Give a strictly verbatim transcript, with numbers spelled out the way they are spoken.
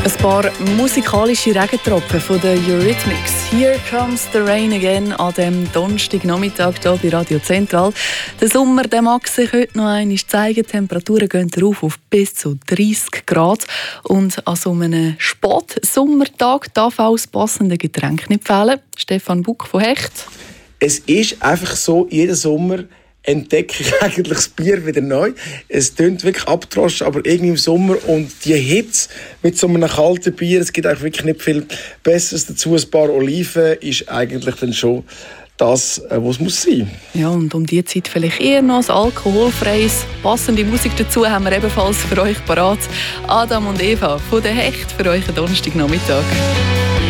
Ein paar musikalische Regentropfen von den Eurythmics. Here comes the rain again an diesem Donnerstagnachmittag hier bei Radio Zentral. Der Sommer der mag sich heute noch einmal zeigen. Die Temperaturen gehen rauf auf bis zu dreissig Grad. Und an so einem Spätsommertag darf auch das passende Getränk nicht fehlen. Stefan Buck von Hecht. Es ist einfach so, jeden Sommer entdecke ich eigentlich das Bier wieder neu. Es tönt wirklich abgedroschen, aber irgendwie im Sommer und die Hitze mit so einem kalten Bier, es gibt eigentlich wirklich nicht viel Besseres dazu. Ein paar Oliven ist eigentlich dann schon das, was es muss sein. Ja, und um diese Zeit vielleicht eher noch ein alkoholfreies, passende Musik dazu haben wir ebenfalls für euch parat. Adam und Eva von der Hecht für euch einen Donnerstagnachmittag.